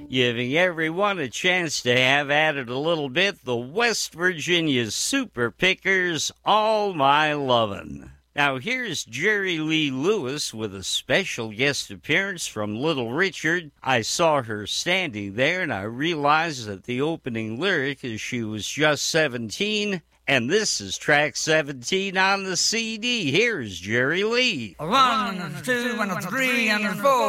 giving everyone a chance to have at it a little bit, the West Virginia Super Pickers, All My Lovin'. Now here's Jerry Lee Lewis with a special guest appearance from Little Richard. I saw her standing there and I realized that the opening lyric is she was just 17, and this is track 17 on the CD. Here's Jerry Lee. 1, 2, and 3, and 4.